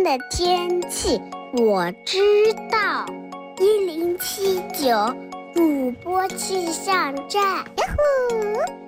的天气我知道，1079主播气象站。呀呼！